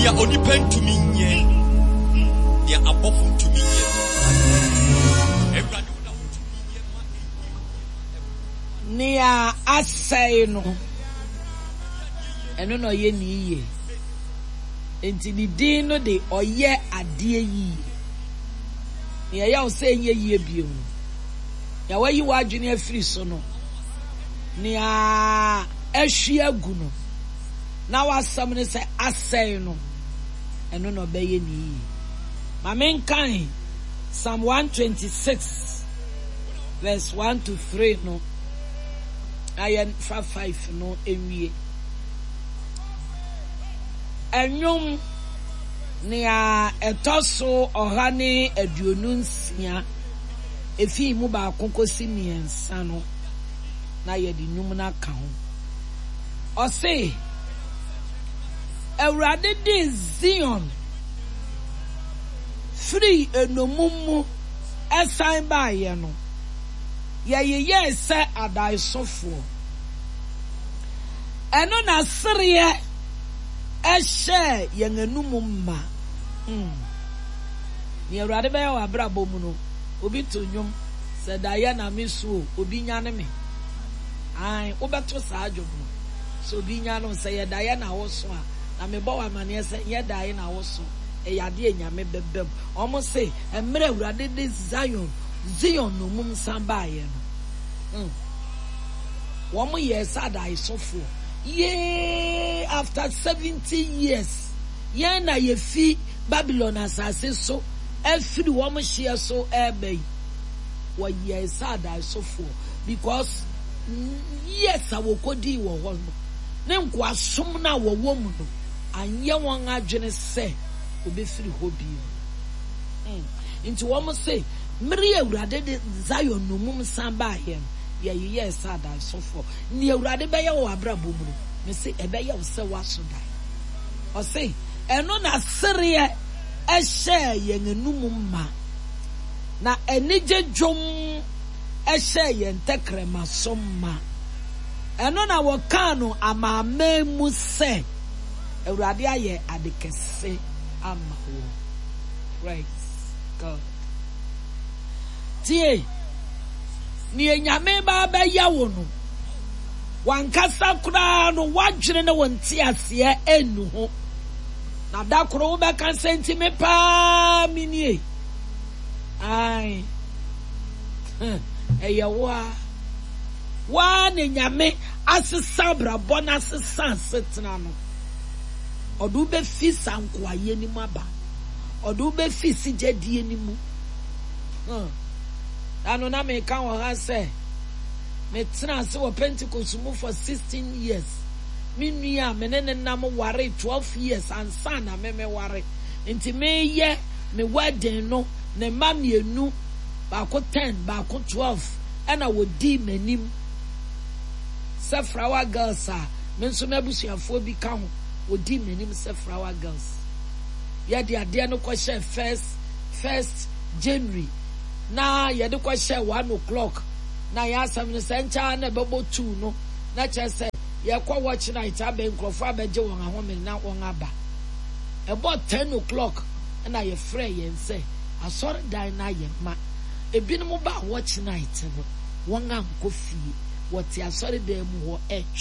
Nia onipen to me nye. Nia abofum to me nye. Nia asay no. Eno no ye ni ye. Enti di din no de oye adie yi. Nia ya o say nye ye bio. Ya wa yi wa adwene afiri so no. Nia ehwia gu no. Na wasam ne say asay no. Eno no be ye ni. Ma men kan Psalm 126 verse 1 to 3 no. Ayen 5 no ewie. Enyum nia etoso ohane aduonu nsia efi mu ba konkosi miensa no na ye di nyum na ka ho. Ose Awurade de Zion free enomumu esan ba ye no ye se adai sofo eno na sere ehye yenanum ma ni Awurade be ya abrabọ mu no obi to nwom se da ya na mesuo obi nya ne me ai obeto sa adwomu so obi nya no se ye da ya na wo so a na me bo wa mane se ye da ya na wo so e yade enyame bebem omo se emre Awurade de Zion no mum samba ye no womo ye sada isofo ye after 70 years ye na ye fi Babylon asase so every womo share so ebe wo ye sada isofo because yes awokodi wo ho no ne nko asom na wo wo mu no anye won adwene se obefiri hobi into womo say Mary Awurade de Zion no mum samba him ye sada sofo ni Awurade be ye wo abrabọ mu me say e be ye wo se waso dai o say eno na sere ehye ye nganum ma na enije dwom ehye ye ntekrema somma eno na wo kanu amama mu se Awurade aye adekese ama wo. Praise God. Tie ni enyame ba ba ya wo no wankasa kura no wadwene ne wonte ase enu ho na da kro wo be kan senti me pa minie ai wa ne nyame asesa brabo na asesa setena no odu be fi sanko aye ni maba odu be fi sigedie ni mu ano na me kan wo ha say me tena se wo Pentecost mu for 16 years me nua me ne nam ware 12 years ansa na me ware nti me ye me wedding no ne ma mienu ba ko 10 ba ko 12 ana wo di manim se flower girls a me nso mabusuafo bi ka ho wo di manim se flower girls ya di ade no ko share first January na yede kwa share 1 o'clock na ya asam ne sencha na bebo 2 no na chese ye kwa watch night abe nkrofo abeje won ahome na won aba about 10 o'clock na ye frɛ ye say asɔre dan na ye ma ebinum ba watch night no won anko fie wɔte asɔre dan mu hɔ